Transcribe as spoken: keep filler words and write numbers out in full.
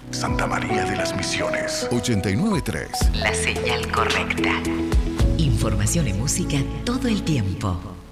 Santa María de las Misiones. ochenta y nueve punto tres. La señal correcta. Información y música todo el tiempo.